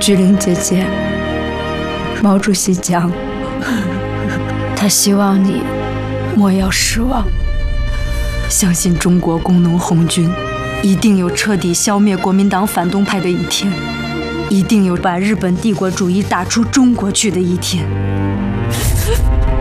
菊玲姐姐，毛主席讲，他希望你莫要失望，相信中国工农红军一定有彻底消灭国民党反动派的一天，一定有把日本帝国主义打出中国去的一天。